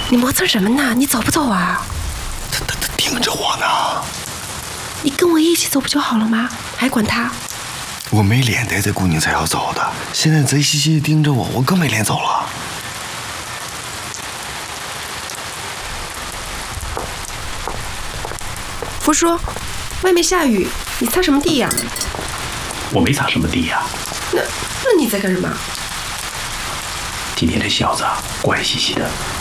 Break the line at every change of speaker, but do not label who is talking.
你磨蹭什么呢？你走不走啊？
他盯着我呢。
你跟我一起走不就好了吗？还管他？
我没脸带着姑娘才要走的，现在贼兮兮地盯着我，我更没脸走了。
福叔，外面下雨，你擦什么地呀？
我没擦什么地呀。
那你在干什么？
今天这小子怪兮兮的。